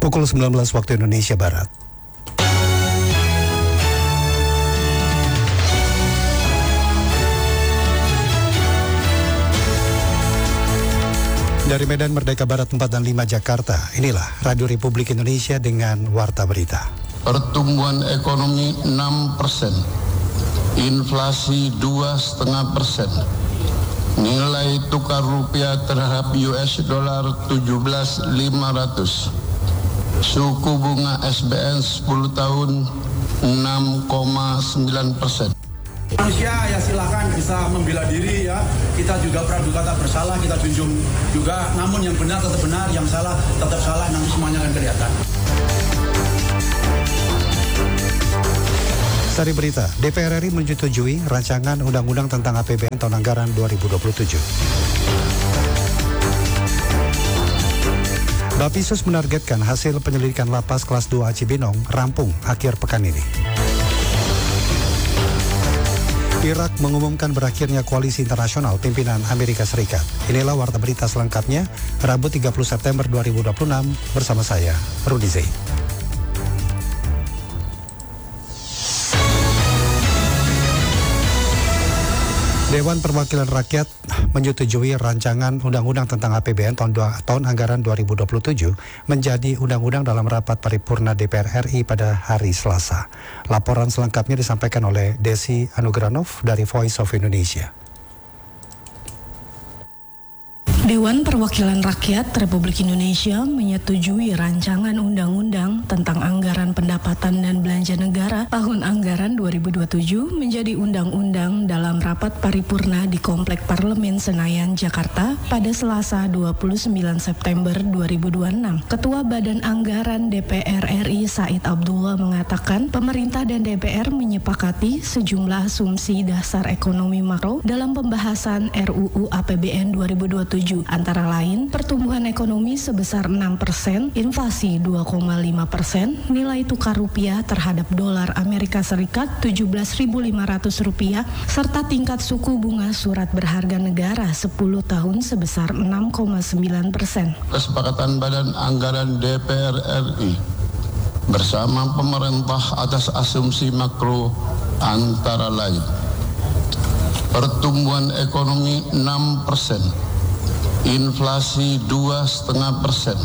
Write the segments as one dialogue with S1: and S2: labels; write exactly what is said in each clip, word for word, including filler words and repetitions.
S1: Pukul sembilan belas waktu Indonesia Barat. Dari Medan Merdeka Barat empat dan lima Jakarta, inilah Radio Republik Indonesia dengan Warta Berita.
S2: Pertumbuhan ekonomi enam persen, inflasi dua koma lima persen, nilai tukar rupiah terhadap U S dollar tujuh belas ribu lima ratus, suku bunga S B N sepuluh tahun enam koma sembilan persen.
S3: Manusia ya silakan bisa membela diri ya. Kita juga praduga kata bersalah, kita junjung juga. Namun yang benar tetap benar, yang salah tetap salah. Nanti semuanya akan kelihatan.
S1: Sari berita, D P R R I menyetujui rancangan undang-undang tentang A P B N tahun anggaran dua ribu dua puluh tujuh. Bapisus menargetkan hasil penyelidikan lapas kelas dua Cibinong rampung akhir pekan ini. Irak mengumumkan berakhirnya koalisi internasional pimpinan Amerika Serikat. Inilah warta berita selengkapnya, Rabu tiga puluh September dua ribu dua puluh enam, bersama saya, Rudi Zain. Dewan Perwakilan Rakyat menyetujui rancangan undang-undang tentang A P B N tahun, tahun anggaran dua ribu dua puluh tujuh menjadi undang-undang dalam rapat paripurna D P R R I pada hari Selasa. Laporan selengkapnya disampaikan oleh Desi Anugranov dari Voice of Indonesia.
S4: Dewan Perwakilan Rakyat Republik Indonesia menyetujui rancangan undang-undang tentang anggaran pendapatan dan belanja negara tahun anggaran dua ribu dua puluh tujuh menjadi undang-undang dalam rapat paripurna di Komplek Parlemen Senayan, Jakarta pada Selasa dua puluh sembilan September dua ribu dua puluh enam. Ketua Badan Anggaran D P R R I Said Abdullah mengatakan pemerintah dan D P R menyepakati sejumlah asumsi dasar ekonomi makro dalam pembahasan R U U A P B N dua ribu dua puluh tujuh. Antara lain, pertumbuhan ekonomi sebesar enam persen, inflasi dua koma lima persen, nilai tukar rupiah terhadap dolar Amerika Serikat tujuh belas ribu lima ratus rupiah, serta tingkat suku bunga surat berharga negara sepuluh tahun sebesar enam koma sembilan persen.
S2: Kesepakatan Badan Anggaran D P R R I bersama pemerintah atas asumsi makro antara lain pertumbuhan ekonomi enam persen, inflasi dua koma lima persen,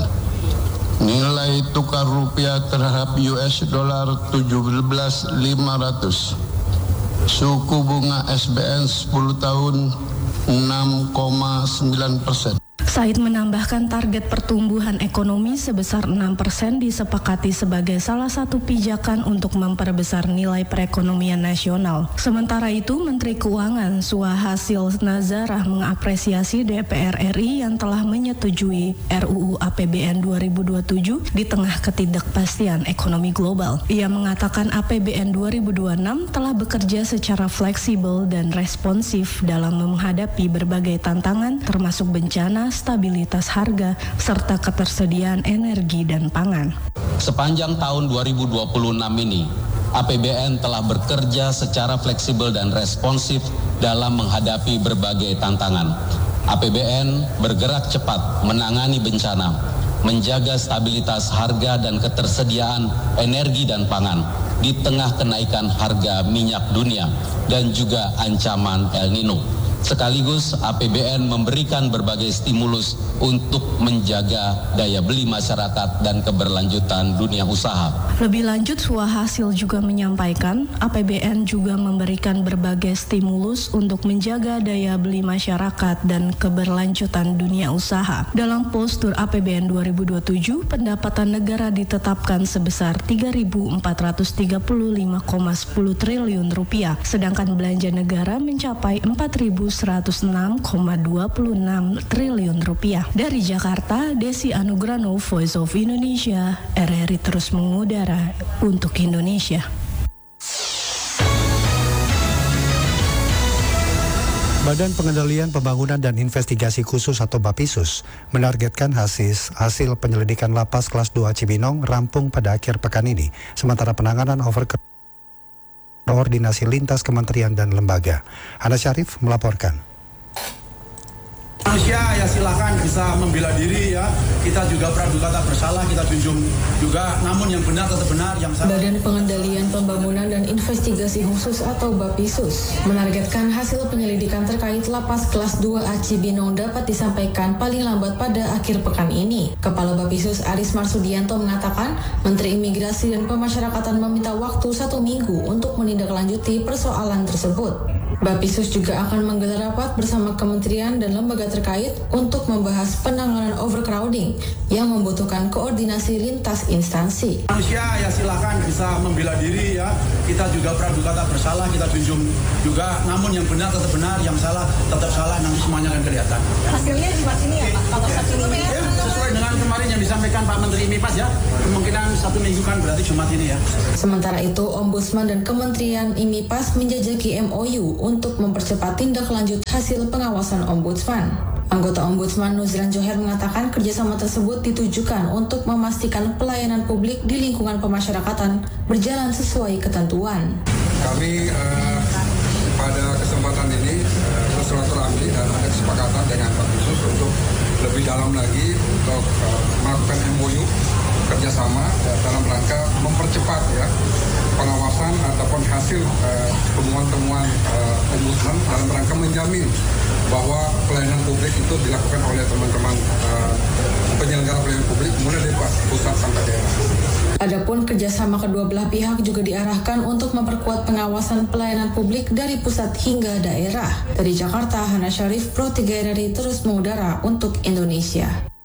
S2: nilai tukar rupiah terhadap U S dollar tujuh belas ribu lima ratus, suku bunga S B N sepuluh tahun enam koma sembilan persen.
S4: Said menambahkan target pertumbuhan ekonomi sebesar enam persen disepakati sebagai salah satu pijakan untuk memperbesar nilai perekonomian nasional. Sementara itu, Menteri Keuangan Suhasil Nazarah mengapresiasi D P R R I yang telah menyetujui R U U A P B N dua ribu dua puluh tujuh di tengah ketidakpastian ekonomi global. Ia mengatakan A P B N dua ribu dua puluh enam telah bekerja secara fleksibel dan responsif dalam menghadapi berbagai tantangan termasuk bencana, stabilitas harga, serta ketersediaan energi dan pangan.
S5: Sepanjang tahun dua ribu dua puluh enam ini, A P B N telah bekerja secara fleksibel dan responsif dalam menghadapi berbagai tantangan. A P B N bergerak cepat menangani bencana, menjaga stabilitas harga dan ketersediaan energi dan pangan di tengah kenaikan harga minyak dunia dan juga ancaman El Nino. Sekaligus A P B N memberikan berbagai stimulus untuk menjaga daya beli masyarakat dan keberlanjutan dunia usaha.
S4: Lebih lanjut, Suhasil juga menyampaikan A P B N juga memberikan berbagai stimulus untuk menjaga daya beli masyarakat dan keberlanjutan dunia usaha. Dalam postur A P B N dua ribu dua puluh tujuh, pendapatan negara ditetapkan sebesar tiga ribu empat ratus tiga puluh lima koma sepuluh triliun rupiah, sedangkan belanja negara mencapai empat ribu seratus enam koma dua puluh enam triliun rupiah. Dari Jakarta, Desi Anugranov, Voice of Indonesia, R R I terus mengudara untuk Indonesia.
S1: Badan Pengendalian Pembangunan dan Investigasi Khusus atau Bapisus menargetkan hasil, hasil penyelidikan lapas kelas dua Cibinong rampung pada akhir pekan ini, sementara penanganan over koordinasi lintas kementerian dan lembaga. Ana Syarif melaporkan.
S3: Manusia ya silakan bisa membela diri ya. Kita juga praduga tak bersalah, kita junjung juga. Namun yang benar tetap benar, yang salah.
S4: Badan Pengendalian Pembangunan dan Investigasi Khusus atau Bapisus menargetkan hasil penyelidikan terkait lapas kelas dua A Cibinong dapat disampaikan paling lambat pada akhir pekan ini. Kepala Bapisus Aris Marsudianto mengatakan Menteri Imigrasi dan Pemasyarakatan meminta waktu satu minggu untuk menindaklanjuti persoalan tersebut. Bapisus juga akan menggelar rapat bersama kementerian dan lembaga terkait untuk membahas penanganan overcrowding yang membutuhkan koordinasi lintas instansi.
S3: Manusia ya silakan bisa membela diri ya. Kita juga praduga tak bersalah, kita junjung juga. Namun yang benar tetap benar, yang salah tetap salah. Nanti semuanya akan kelihatan.
S6: Hasilnya Jumat ini ya Pak? Kalau satu minggu ya?
S3: Sesuai dengan kemarin yang disampaikan Pak Menteri Mipas ya. Kemungkinan satu minggu kan berarti Jumat ini ya.
S4: Sementara itu, Ombudsman dan Kementerian Imipas menjajaki M O U untuk mempercepat tindak lanjut hasil pengawasan Ombudsman. Anggota Ombudsman Nuzran Joher mengatakan kerjasama tersebut ditujukan untuk memastikan pelayanan publik di lingkungan pemasyarakatan berjalan sesuai ketentuan.
S7: Kami uh, pada kesempatan ini uh, bersilaturahmi dan ada kesepakatan dengan Pak Khusus untuk lebih dalam lagi untuk uh, melakukan M O U kerjasama uh, dalam rangka mempercepat ya pengawasan ataupun hasil uh, temuan-temuan uh, Ombudsman dalam rangka menjamin bahwa pelayanan publik itu dilakukan oleh teman-teman uh, penyelenggara pelayanan publik mulai dari pusat sampai daerah.
S4: Adapun kerjasama kedua belah pihak juga diarahkan untuk memperkuat pengawasan pelayanan publik dari pusat hingga daerah. Dari Jakarta, Hana Syarif, Pro tiga R I terus mengudara untuk Indonesia.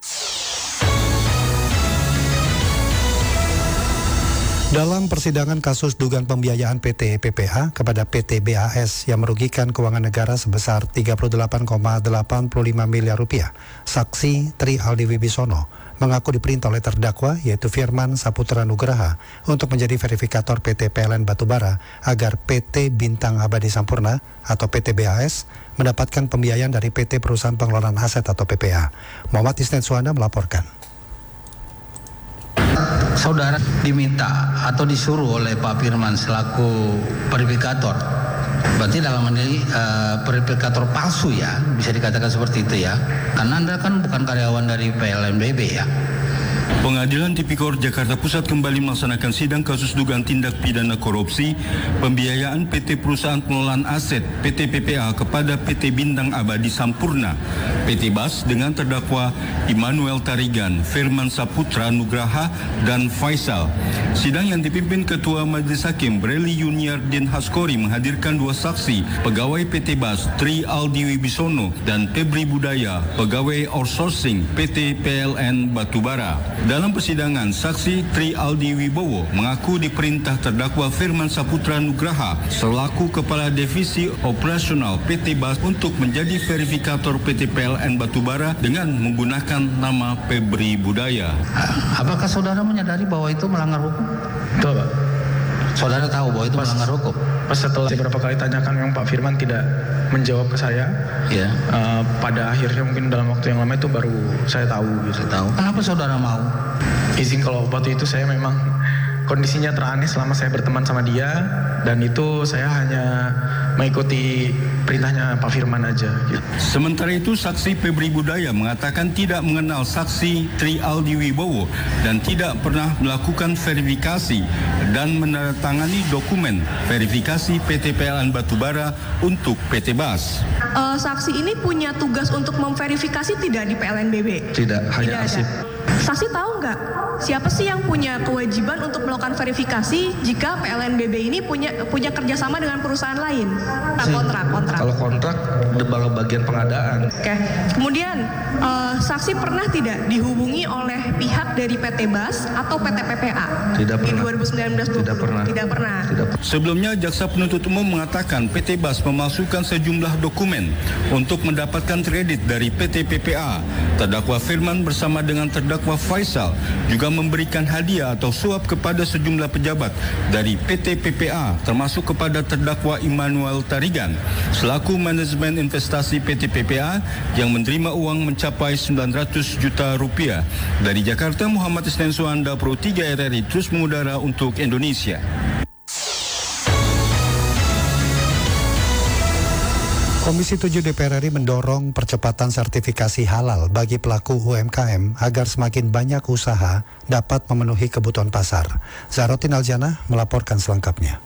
S1: Dalam persidangan kasus dugaan pembiayaan P T P P A kepada P T B A S yang merugikan keuangan negara sebesar tiga puluh delapan koma delapan lima miliar rupiah, saksi Tri Aldi Wibisono mengaku diperintah oleh terdakwa yaitu Firman Saputra Nugraha untuk menjadi verifikator P T P L N Batubara agar P T Bintang Abadi Sampurna atau P T B A S mendapatkan pembiayaan dari P T Perusahaan Pengelolaan Aset atau P P A. Muhammad Isnet Suhanda melaporkan.
S8: Saudara diminta atau disuruh oleh Pak Firman selaku verifikator. Berarti dalam ini uh, verifikator palsu ya, bisa dikatakan seperti itu ya. Karena Anda kan bukan karyawan dari P L N B B ya.
S9: Pengadilan Tipikor Jakarta Pusat kembali melaksanakan sidang kasus dugaan tindak pidana korupsi pembiayaan P T Perusahaan Pengelolaan Aset P T P P A kepada P T Bintang Abadi Sampurna P T B A S dengan terdakwa Immanuel Tarigan, Firman Saputra Nugraha, dan Faisal. Sidang yang dipimpin Ketua Majelis Hakim Breli Yuniardin Haskori menghadirkan dua saksi, pegawai P T B A S Tri Aldi Wibisono dan Febri Budaya, pegawai outsourcing P T P L N Batubara. Dalam persidangan, saksi Tri Aldi Wibowo mengaku diperintah terdakwa Firman Saputra Nugraha selaku Kepala Divisi Operasional P T B A S untuk menjadi verifikator P T P L N Batubara dengan menggunakan nama Febri Budaya.
S8: Apakah saudara menyadari bahwa itu melanggar hukum?
S10: Betul, Pak.
S8: Saudara tahu bahwa itu pas, melanggar hukum?
S10: Pas setelah beberapa kali tanyakan memang Pak Firman tidak menjawab ke saya.
S8: Ya.
S10: Uh, pada akhirnya mungkin dalam waktu yang lama itu baru saya tahu gitu.
S8: Tahu. Kenapa saudara mau?
S10: Izin kalau waktu itu saya memang kondisinya teraneh selama saya berteman sama dia dan itu saya hanya mengikuti perintahnya Pak Firman aja. Gitu.
S9: Sementara itu, saksi Febri Budaya mengatakan tidak mengenal saksi Tri Aldi Wibowo dan tidak pernah melakukan verifikasi dan menandatangani dokumen verifikasi P T P L N Batubara untuk P T B A S.
S6: Uh, saksi ini punya tugas untuk memverifikasi tidak di P L N B B?
S10: Tidak, hanya arsip.
S6: Saksi tahu nggak siapa sih yang punya kewajiban untuk melakukan verifikasi jika P L N B B ini punya punya kerjasama dengan perusahaan lain? Nah, kontrak, kontrak.
S10: Kalau kontrak, kalau bagian pengadaan.
S6: Oke. Kemudian uh, saksi pernah tidak dihubungi oleh pihak dari P T B A S atau P T P P A?
S10: Tidak
S6: di
S10: pernah.
S6: dua ribu sembilan belas dua puluh?
S10: Tidak pernah.
S6: Tidak pernah.
S10: Tidak.
S9: Sebelumnya, jaksa penuntut umum mengatakan P T B A S memasukkan sejumlah dokumen untuk mendapatkan kredit dari P T P P A. Terdakwa Firman bersama dengan terdakwa Faisal juga memberikan hadiah atau suap kepada sejumlah pejabat dari P T P P A, termasuk kepada terdakwa Immanuel Tarigan selaku manajemen investasi P T P P A yang menerima uang mencapai sembilan ratus juta rupiah. Dari Jakarta, Muhammad Isnen Suhanda, Pro tiga R R I terus mengudara untuk Indonesia.
S1: Komisi tujuh D P R R I mendorong percepatan sertifikasi halal bagi pelaku U M K M agar semakin banyak usaha dapat memenuhi kebutuhan pasar. Zahrotin Aljana melaporkan selengkapnya.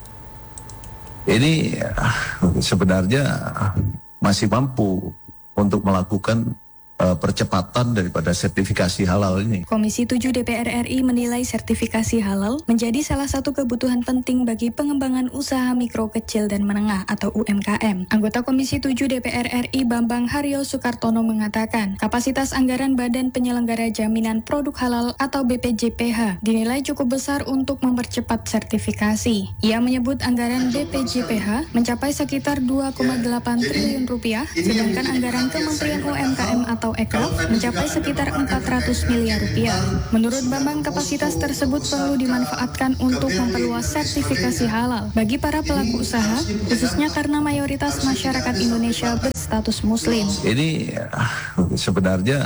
S11: Ini sebenarnya masih mampu untuk melakukan uh, percepatan daripada sertifikasi halal ini.
S4: Komisi tujuh D P R R I menilai sertifikasi halal menjadi salah satu kebutuhan penting bagi pengembangan usaha mikro kecil dan menengah atau U M K M. Anggota Komisi tujuh D P R R I Bambang Haryo Sukartono mengatakan, kapasitas anggaran Badan Penyelenggara Jaminan Produk Halal atau B P J P H dinilai cukup besar untuk mempercepat sertifikasi. Ia menyebut anggaran B P J P H mencapai sekitar dua koma delapan triliun rupiah, sedangkan anggaran Kementerian U M K M atau Ekraf mencapai sekitar empat ratus miliar rupiah. Menurut Bambang, kapasitas tersebut perlu dimanfaatkan untuk memperluas sertifikasi halal bagi para pelaku usaha, khususnya karena mayoritas masyarakat Indonesia berstatus Muslim.
S11: Ini sebenarnya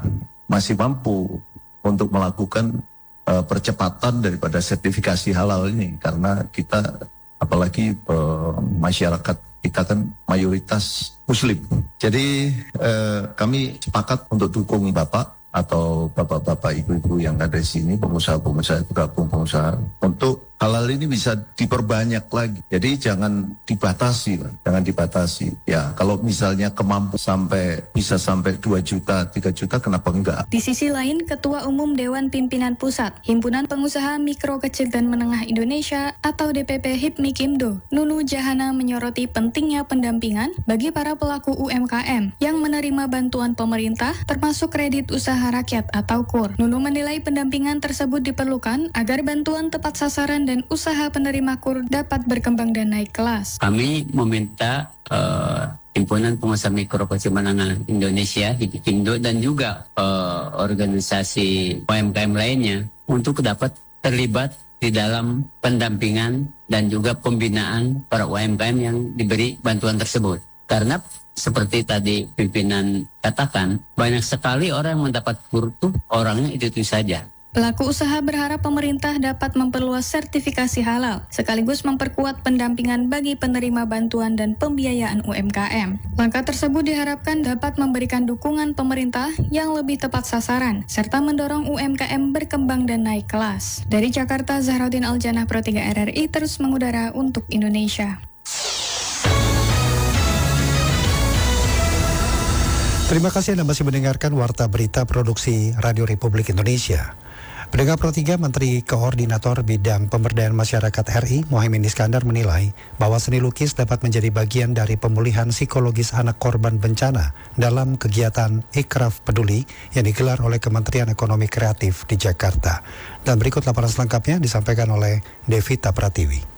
S11: masih mampu untuk melakukan uh, percepatan daripada sertifikasi halal ini, karena kita apalagi uh, masyarakat kita kan mayoritas Muslim. Jadi eh, kami sepakat untuk dukung Bapak atau bapak-bapak, ibu-ibu yang ada di sini, pengusaha-pengusaha, bergabung pengusaha, untuk halal ini bisa diperbanyak lagi. Jadi jangan dibatasi, jangan dibatasi. Ya, kalau misalnya kemampu sampai bisa sampai dua juta, tiga juta, kenapa enggak?
S4: Di sisi lain, Ketua Umum Dewan Pimpinan Pusat Himpunan Pengusaha Mikro Kecil dan Menengah Indonesia atau D P P Hipmi Kimdo, Nunu Jahana menyoroti pentingnya pendampingan bagi para pelaku U M K M yang menerima bantuan pemerintah termasuk kredit usaha rakyat atau K U R. Nunu menilai pendampingan tersebut diperlukan agar bantuan tepat sasaran dan usaha penerima K U R dapat berkembang dan naik kelas.
S12: Kami meminta uh, Himpunan Pengusaha Mikro Kecil Menengah Indonesia, Hipmikindo, dan juga uh, organisasi U M K M lainnya untuk dapat terlibat di dalam pendampingan dan juga pembinaan para U M K M yang diberi bantuan tersebut. Karena seperti tadi pimpinan katakan, banyak sekali orang yang mendapat K U R itu orangnya itu-itu saja.
S4: Pelaku usaha berharap pemerintah dapat memperluas sertifikasi halal, sekaligus memperkuat pendampingan bagi penerima bantuan dan pembiayaan U M K M. Langkah tersebut diharapkan dapat memberikan dukungan pemerintah yang lebih tepat sasaran, serta mendorong U M K M berkembang dan naik kelas. Dari Jakarta, Zahrotin Aljana, Pro tiga R R I terus mengudara untuk Indonesia.
S1: Terima kasih Anda masih mendengarkan Warta Berita Produksi Radio Republik Indonesia. Pendengar Pro tiga, Menteri Koordinator Bidang Pemberdayaan Masyarakat R I, Muhaimin Iskandar menilai bahwa seni lukis dapat menjadi bagian dari pemulihan psikologis anak korban bencana dalam kegiatan Ekraf Peduli yang digelar oleh Kementerian Ekonomi Kreatif di Jakarta. Dan berikut laporan selengkapnya disampaikan oleh Devita Pratiwi.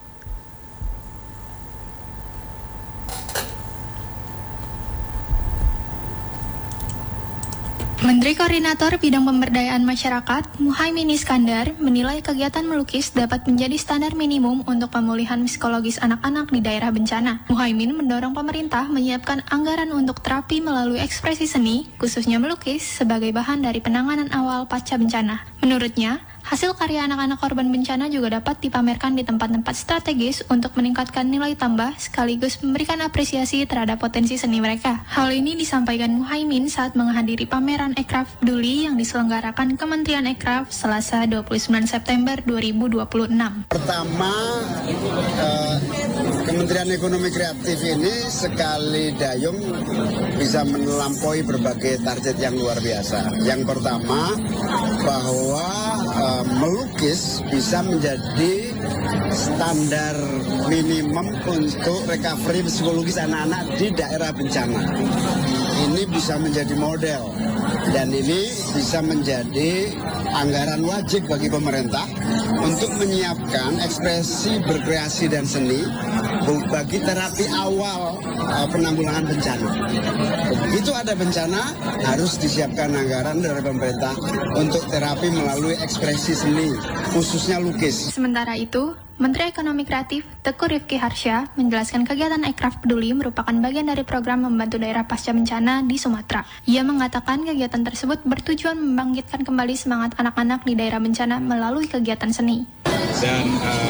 S13: Menteri Koordinator Bidang Pemberdayaan Masyarakat, Muhaimin Iskandar, menilai kegiatan melukis dapat menjadi standar minimum untuk pemulihan psikologis anak-anak di daerah bencana. Muhaimin mendorong pemerintah menyiapkan anggaran untuk terapi melalui ekspresi seni, khususnya melukis, sebagai bahan dari penanganan awal pasca bencana. Menurutnya, hasil karya anak-anak korban bencana juga dapat dipamerkan di tempat-tempat strategis untuk meningkatkan nilai tambah sekaligus memberikan apresiasi terhadap potensi seni mereka. Hal ini disampaikan Muhaimin saat menghadiri pameran Ekraf Peduli yang diselenggarakan Kementerian Ekraf Selasa dua puluh sembilan September dua ribu dua puluh enam.
S14: Pertama, eh, Kementerian Ekonomi Kreatif ini sekali dayung bisa melampaui berbagai target yang luar biasa. Yang pertama, bahwa eh, melukis bisa menjadi standar minimum untuk recovery psikologis anak-anak di daerah bencana. Ini bisa menjadi model dan ini bisa menjadi anggaran wajib bagi pemerintah untuk menyiapkan ekspresi berkreasi dan seni bagi terapi awal uh, penanggulangan bencana. Begitu ada bencana, harus disiapkan anggaran dari pemerintah untuk terapi melalui ekspresi seni, khususnya lukis.
S13: Sementara itu, Menteri Ekonomi Kreatif Teguh Rifki Harsha menjelaskan kegiatan Ekraf Peduli merupakan bagian dari program membantu daerah pasca bencana di Sumatera. Ia mengatakan kegiatan tersebut bertujuan membangkitkan kembali semangat anak-anak di daerah bencana melalui kegiatan seni.
S15: Dan uh,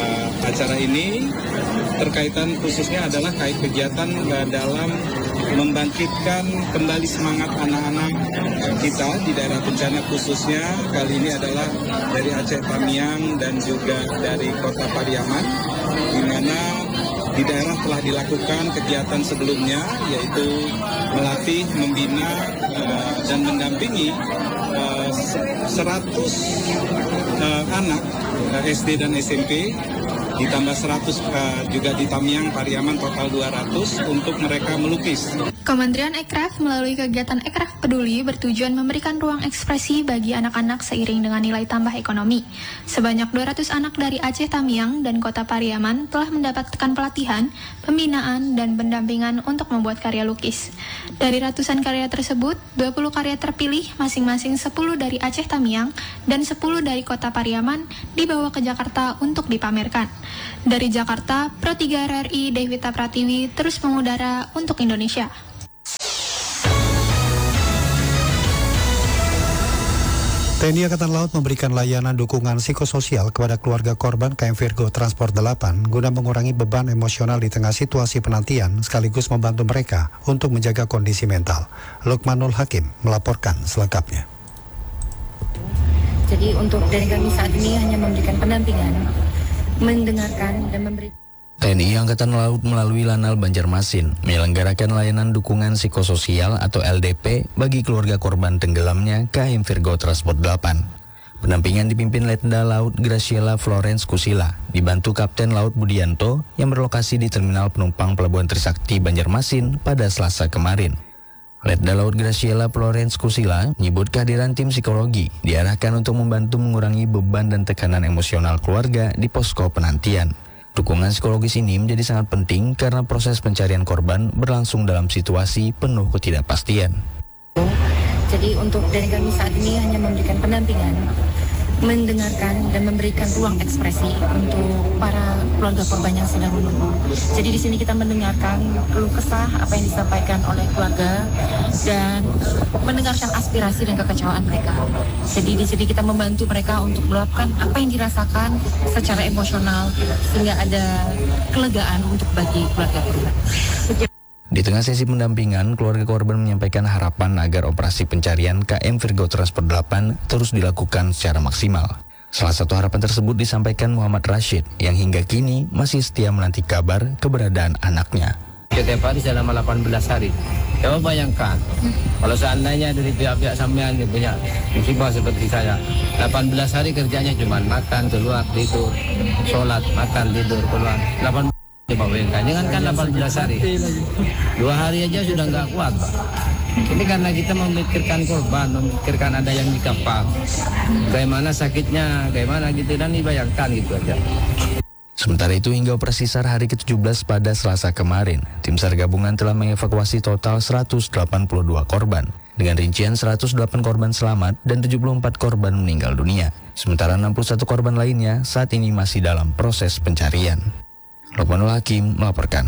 S15: acara ini terkaitan khususnya adalah kait kegiatan dalam membangkitkan kembali semangat anak-anak kita di daerah bencana, khususnya kali ini adalah dari Aceh Tamiang dan juga dari Kota Pariaman, di mana di daerah telah dilakukan kegiatan sebelumnya, yaitu melatih, membina, uh, dan mendampingi uh, seratus uh, anak uh, S D dan S M P, ditambah seratus uh, juga di Tamiang, Pariaman, total dua ratus untuk mereka melukis.
S13: Kementerian Ekraf melalui kegiatan Ekraf Peduli bertujuan memberikan ruang ekspresi bagi anak-anak seiring dengan nilai tambah ekonomi. Sebanyak dua ratus anak dari Aceh Tamiang dan Kota Pariaman telah mendapatkan pelatihan, pembinaan, dan pendampingan untuk membuat karya lukis. Dari ratusan karya tersebut, dua puluh karya terpilih, masing-masing sepuluh dari Aceh Tamiang dan sepuluh dari Kota Pariaman dibawa ke Jakarta untuk dipamerkan. Dari Jakarta, Pro tiga R R I Devita Pratiwi terus mengudara untuk Indonesia.
S1: T N I Angkatan Laut memberikan layanan dukungan psikososial kepada keluarga korban K M Virgo Transport delapan guna mengurangi beban emosional di tengah situasi penantian sekaligus membantu mereka untuk menjaga kondisi mental. Lukmanul Hakim melaporkan selengkapnya.
S16: Jadi untuk dari kami saat ini hanya memberikan pendampingan, mendengarkan dan memberikan.
S17: T N I Angkatan Laut melalui Lanal Banjarmasin menyelenggarakan layanan dukungan psikososial atau L D P bagi keluarga korban tenggelamnya K M Virgo Transport delapan. Pendampingan dipimpin Letda Laut Graciela Florence Kusila, dibantu Kapten Laut Budianto yang berlokasi di Terminal Penumpang Pelabuhan Trisakti Banjarmasin pada Selasa kemarin. Letda Laut Graciela Florence Kusila menyebut kehadiran tim psikologi diarahkan untuk membantu mengurangi beban dan tekanan emosional keluarga di posko penantian. Dukungan psikologis ini menjadi sangat penting karena proses pencarian korban berlangsung dalam situasi penuh ketidakpastian.
S16: Jadi untuk dari kami saat ini hanya memberikan pendampingan, mendengarkan dan memberikan ruang ekspresi untuk para keluarga korban yang sedang menunggu. Jadi di sini kita mendengarkan keluh kesah apa yang disampaikan oleh keluarga dan mendengarkan aspirasi dan kekecewaan mereka. Jadi di sini kita membantu mereka untuk meluapkan apa yang dirasakan secara emosional sehingga ada kelegaan untuk bagi keluarga korban.
S17: Di tengah sesi pendampingan, keluarga korban menyampaikan harapan agar operasi pencarian K M Virgo Transport delapan terus dilakukan secara maksimal. Salah satu harapan tersebut disampaikan Muhammad Rashid yang hingga kini masih setia menanti kabar keberadaan anaknya.
S18: Setiap hari selama delapan belas hari. Coba bayangkan, kalau seandainya dari pihak-pihak sampean yang punya musibah seperti saya, delapan belas hari kerjanya cuma makan, keluar, tidur, sholat, makan, tidur, keluar. delapan Coba bayangkan, jangan kan delapan belas hari, dua hari aja sudah nggak kuat, Pak. Ini karena kita memikirkan korban, memikirkan ada yang di kapal, bagaimana sakitnya, bagaimana gitu, dan dibayangkan gitu aja.
S17: Sementara itu hingga operasi SAR hari ke tujuh belas pada Selasa kemarin, tim SAR gabungan telah mengevakuasi total seratus delapan puluh dua korban. Dengan rincian seratus delapan korban selamat dan tujuh puluh empat korban meninggal dunia. Sementara enam puluh satu korban lainnya saat ini masih dalam proses pencarian. Lukmanul Hakim melaporkan.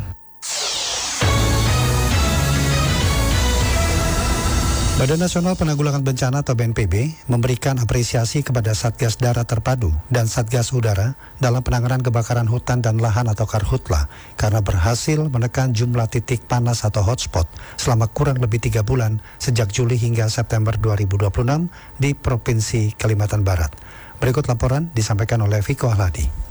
S1: Badan Nasional Penanggulangan Bencana atau B N P B memberikan apresiasi kepada Satgas Darat Terpadu dan Satgas Udara dalam penanganan kebakaran hutan dan lahan atau Karhutla karena berhasil menekan jumlah titik panas atau hotspot selama kurang lebih tiga bulan sejak Juli hingga September dua ribu dua puluh enam di Provinsi Kalimantan Barat. Berikut laporan disampaikan oleh Viko Ahladi.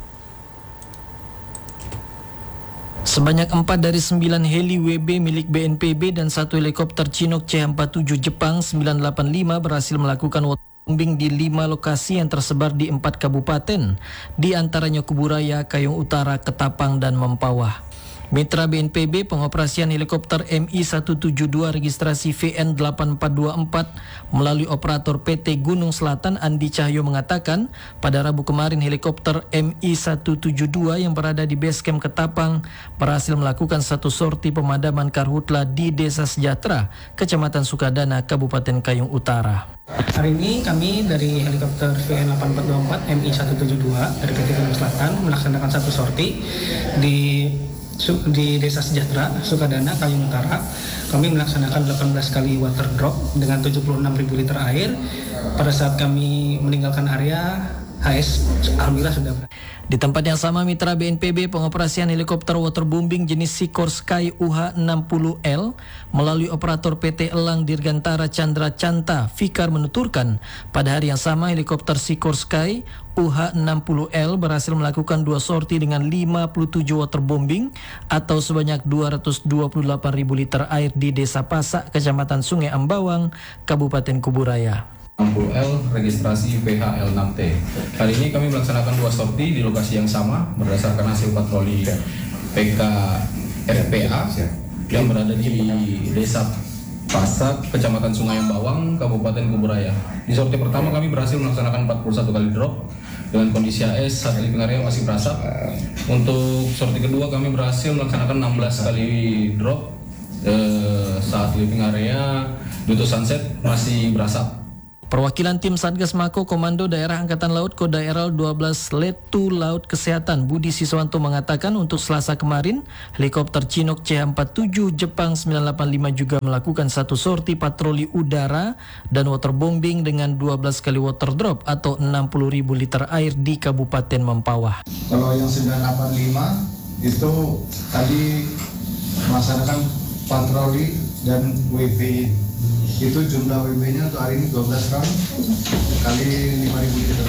S19: Sebanyak empat dari sembilan heli W B milik B N P B dan satu helikopter Chinook C empat puluh tujuh Jepang sembilan delapan lima berhasil melakukan waterbombing di lima lokasi yang tersebar di empat kabupaten, di antaranya Kuburaya, Kayong Utara, Ketapang, dan Mempawah. Mitra B N P B pengoperasian helikopter M I seratus tujuh puluh dua registrasi V N delapan empat dua empat melalui operator P T Gunung Selatan Andi Cahyo mengatakan pada Rabu kemarin helikopter M I seratus tujuh puluh dua yang berada di base camp Ketapang berhasil melakukan satu sorti pemadaman karhutla di Desa Sejahtera, Kecamatan Sukadana, Kabupaten Kayong Utara.
S20: Hari ini kami dari helikopter V N delapan empat dua empat M I seratus tujuh puluh dua dari P T Gunung Selatan melaksanakan satu sorti di di Desa Sejahtera, Sukadana, Kayong Utara. Kami melaksanakan delapan belas kali water drop dengan tujuh puluh enam ribu liter air. Pada saat kami meninggalkan area, H S alhamdulillah sudah.
S19: Di tempat yang sama, mitra B N P B pengoperasian helikopter waterbombing jenis Sikorsky U H enam puluh L melalui operator P T Elang Dirgantara Chandra Canta Fikar menuturkan pada hari yang sama helikopter Sikorsky U H enam puluh L berhasil melakukan dua sorti dengan lima puluh tujuh waterbombing atau sebanyak dua ratus dua puluh delapan ribu liter air di Desa Pasak, Kecamatan Sungai Ambawang, Kabupaten Kuburaya.
S21: enam puluh L registrasi P H L enam T. Kali ini kami melaksanakan dua sorti di lokasi yang sama berdasarkan hasil patroli P K F P A yang berada di Desa Pasak, Kecamatan Sungai Ambawang, Kabupaten Kuburaya. Di sorti pertama kami berhasil melaksanakan empat puluh satu kali drop dengan kondisi A S saat living area masih berasap. Untuk sorti kedua kami berhasil melaksanakan enam belas kali drop eh, saat living area Duto Sunset masih berasap.
S19: Perwakilan tim Satgas Mako Komando Daerah Angkatan Laut Kodaeral dua belas Letu Laut Kesehatan Budi Siswanto mengatakan untuk Selasa kemarin helikopter Chinook C H empat puluh tujuh Jepang sembilan delapan lima juga melakukan satu sorti patroli udara dan waterbombing dengan dua belas kali water drop atau enam puluh ribu liter air di Kabupaten Mempawah.
S22: Kalau yang sembilan delapan lima itu tadi melaksanakan patroli dan W B. Itu jumlah W B-nya untuk hari ini dua belas gram kali lima ribu liter.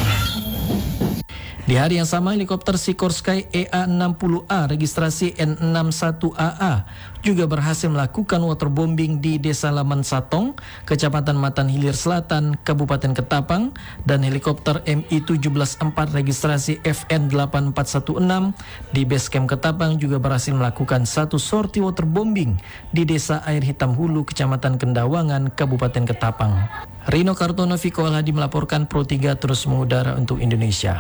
S19: Di hari yang sama, helikopter Sikorsky E A enam puluh A registrasi N enam satu A A juga berhasil melakukan waterbombing di Desa Laman Satong, Kecamatan Matan Hilir Selatan, Kabupaten Ketapang, dan helikopter M I tujuh belas empat registrasi F N delapan empat satu enam di Basecamp Ketapang juga berhasil melakukan satu sorti waterbombing di Desa Air Hitam Hulu, Kecamatan Kendawangan, Kabupaten Ketapang. Rino Kartono Viko Alhadi melaporkan Pro tiga terus mengudara untuk Indonesia.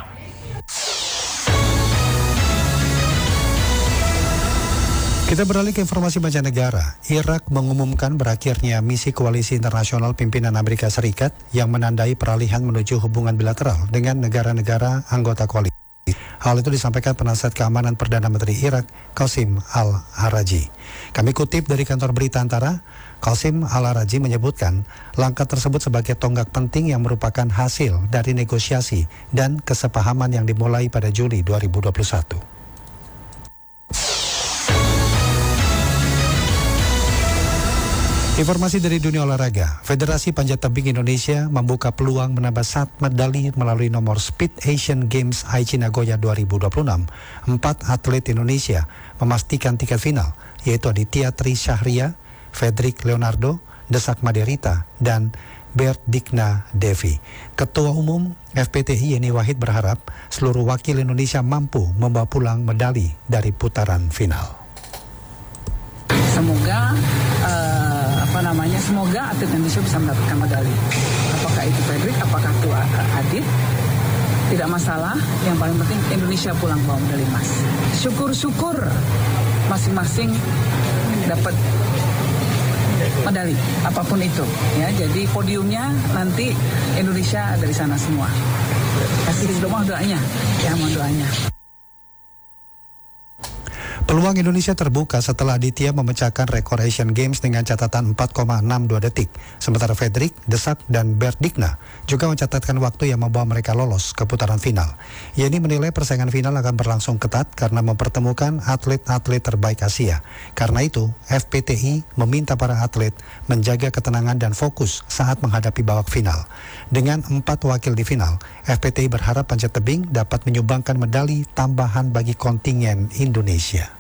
S1: Kita beralih ke informasi mancanegara. Irak mengumumkan berakhirnya misi koalisi internasional pimpinan Amerika Serikat yang menandai peralihan menuju hubungan bilateral dengan negara-negara anggota koalisi. Hal itu disampaikan penasihat keamanan Perdana Menteri Irak, Qasim Al-Araji. Kami kutip dari kantor berita Antara, Qasim Al-Araji menyebutkan langkah tersebut sebagai tonggak penting yang merupakan hasil dari negosiasi dan kesepahaman yang dimulai pada Juli dua ribu dua puluh satu. Informasi dari dunia olahraga, Federasi Panjat Tebing Indonesia membuka peluang menambah satu medali melalui nomor Speed Asian Games Aichi Nagoya dua ribu dua puluh enam. Empat atlet Indonesia memastikan tiket final, yaitu Aditya Tri Syahria, Fredrik Leonardo, Desak Maderita, dan Berdikna Devi. Ketua Umum F P T I Yeni Wahid berharap seluruh wakil Indonesia mampu membawa pulang medali dari putaran final.
S23: Semoga uh, apa namanya semoga atlet Indonesia bisa mendapatkan medali. Apakah itu Fredrik, apakah itu Adit, tidak masalah. Yang paling penting Indonesia pulang bawa medali emas. Syukur-syukur masing-masing dapat medali apapun itu. Ya, jadi podiumnya nanti Indonesia dari sana semua. Kasih doa doanya, ya mohon doanya.
S1: Peluang Indonesia terbuka setelah Aditya memecahkan rekor Asian Games dengan catatan empat koma enam dua detik. Sementara Fredrik, Desak, dan Berdikna juga mencatatkan waktu yang membawa mereka lolos ke putaran final. Yeni menilai persaingan final akan berlangsung ketat karena mempertemukan atlet-atlet terbaik Asia. Karena itu, F P T I meminta para atlet menjaga ketenangan dan fokus saat menghadapi babak final. Dengan empat wakil di final, F P T I berharap panjat tebing dapat menyumbangkan medali tambahan bagi kontingen Indonesia.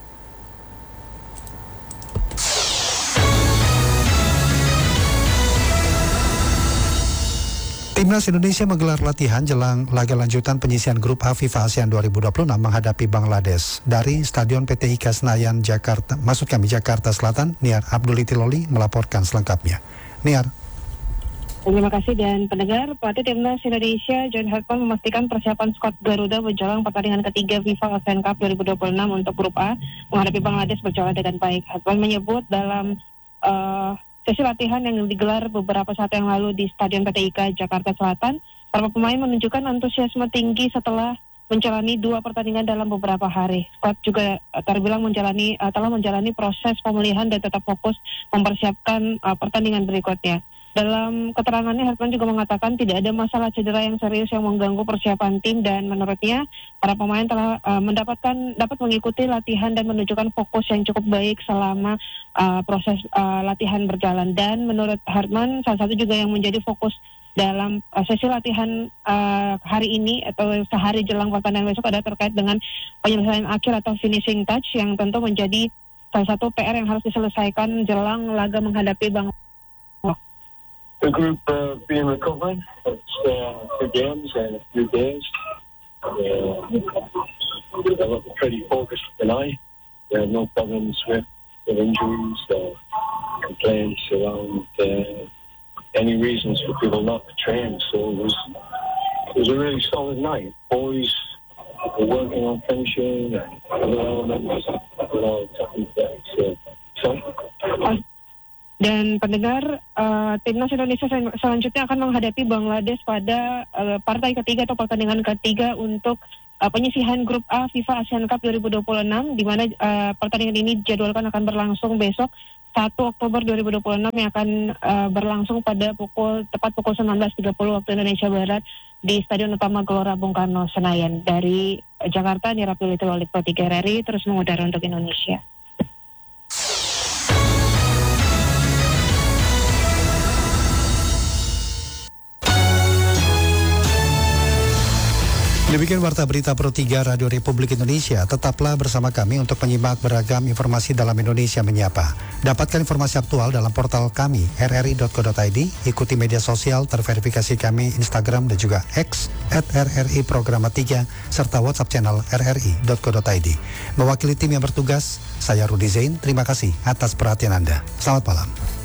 S1: Timnas Indonesia menggelar latihan jelang laga lanjutan penyisihan grup A FIFA ASEAN dua ribu dua puluh enam menghadapi Bangladesh. Dari Stadion P T I K Senayan, Jakarta, maksud kami Jakarta Selatan, Niar Abduliloli melaporkan selengkapnya. Niar.
S24: Terima kasih dan pendengar, pelatih Timnas Indonesia John Hartman memastikan persiapan skuad Garuda menjelang pertandingan ketiga FIFA ASEAN Cup dua ribu dua puluh enam untuk grup A menghadapi Bangladesh berjalan dengan baik. Hartman menyebut dalam uh, sesi latihan yang digelar beberapa saat yang lalu di Stadion P T I K Jakarta Selatan, para pemain menunjukkan antusiasme tinggi setelah menjalani dua pertandingan dalam beberapa hari. Skuad juga terbilang menjalani uh, telah menjalani proses pemulihan dan tetap fokus mempersiapkan uh, pertandingan berikutnya. Dalam keterangannya, Hartman juga mengatakan tidak ada masalah cedera yang serius yang mengganggu persiapan tim, dan menurutnya para pemain telah uh, mendapatkan dapat mengikuti latihan dan menunjukkan fokus yang cukup baik selama uh, proses uh, latihan berjalan. Dan menurut Hartman, salah satu juga yang menjadi fokus dalam uh, sesi latihan uh, hari ini atau sehari jelang pertandingan besok adalah terkait dengan penyelesaian akhir atau finishing touch, yang tentu menjadi salah satu P R yang harus diselesaikan jelang laga menghadapi Bangladesh.
S2: The group uh, been recovering. It's uh, two games and a few days. Uh, they look pretty focused tonight. There are no problems with, with injuries or complaints around uh, any reasons for people not to train. So it was it was a really solid night. Boys were working on finishing and other elements, you know, taking things. So, so
S24: Dan pendengar, uh, timnas Indonesia sel- selanjutnya akan menghadapi Bangladesh pada uh, partai ketiga atau pertandingan ketiga untuk uh, penyisihan grup A FIFA Asian Cup dua ribu dua puluh enam, di mana uh, pertandingan ini dijadwalkan akan berlangsung besok satu Oktober dua ribu dua puluh enam, yang akan uh, berlangsung pada pukul tepat pukul sembilan belas tiga puluh waktu Indonesia Barat di Stadion Utama Gelora Bung Karno Senayan. Dari Jakarta, Nira Pilih Walik Pro tiga R R I terus mengudara untuk Indonesia.
S1: Demikian Warta Berita Pro tiga Radio Republik Indonesia. Tetaplah bersama kami untuk menyimak beragam informasi dalam Indonesia Menyapa. Dapatkan informasi aktual dalam portal kami r r i dot co dot i d. Ikuti media sosial terverifikasi kami Instagram dan juga X at R R I Programa tiga serta WhatsApp channel r r i dot co dot i d. Mewakili tim yang bertugas, saya Rudi Zain. Terima kasih atas perhatian Anda. Selamat malam.